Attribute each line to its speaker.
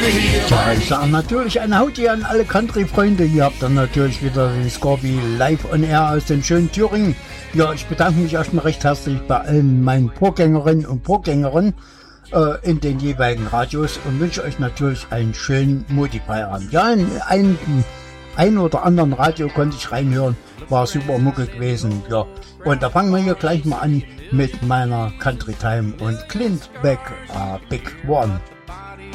Speaker 1: Ja, ich sage natürlich eine Hauti an alle Country-Freunde. Hier habt ihr natürlich wieder den Scorby live on air aus dem schönen Thüringen. Ja, ich bedanke mich erstmal recht herzlich bei allen meinen Vorgängerinnen und Vorgängern in den jeweiligen Radios und wünsche euch natürlich einen schönen Modi-Feierabend. Ja, in ein oder anderen Radio konnte ich reinhören, war super Mucke gewesen. Ja, und da fangen wir hier gleich mal an mit meiner Country Time und Clint Beck, Big One.